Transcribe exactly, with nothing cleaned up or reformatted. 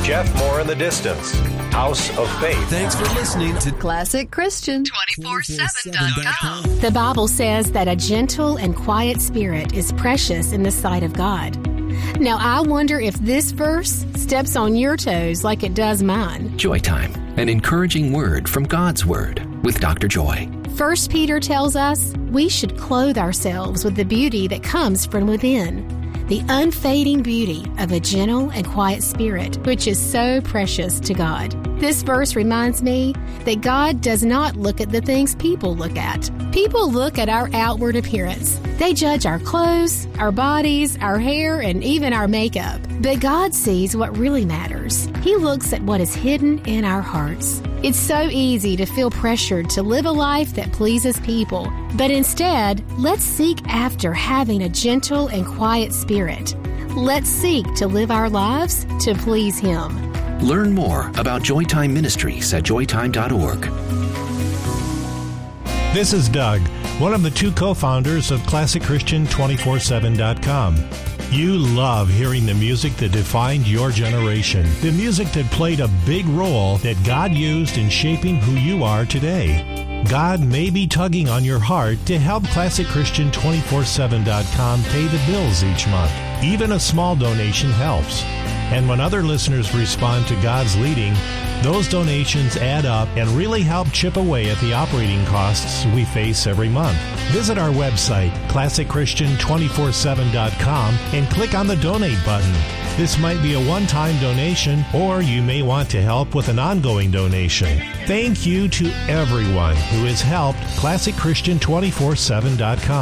Jeff Moore in the Distance, House of Faith. Thanks for listening to Classic Christian twenty-four seven dot com. The Bible says that a gentle and quiet spirit is precious in the sight of God. Now, I wonder if this verse steps on your toes like it does mine. Joy Time, an encouraging word from God's Word with Doctor Joy. First Peter tells us we should clothe ourselves with the beauty that comes from within, the unfading beauty of a gentle and quiet spirit, which is so precious to God. This verse reminds me that God does not look at the things people look at. People look at our outward appearance. They judge our clothes, our bodies, our hair, and even our makeup. But God sees what really matters. He looks at what is hidden in our hearts. It's so easy to feel pressured to live a life that pleases people. But instead, let's seek after having a gentle and quiet spirit. Let's seek to live our lives to please Him. Learn more about Joytime Ministries at joytime dot org. This is Doug, one of the two co-founders of Classic Christian two four seven dot com. You love hearing the music that defined your generation, the music that played a big role that God used in shaping who you are today. God may be tugging on your heart to help Classic Christian two four seven dot com pay the bills each month. Even a small donation helps. And when other listeners respond to God's leading, those donations add up and really help chip away at the operating costs we face every month. Visit our website, classic christian two four seven dot com, and click on the donate button. This might be a one-time donation, or you may want to help with an ongoing donation. Thank you to everyone who has helped classic christian two four seven dot com.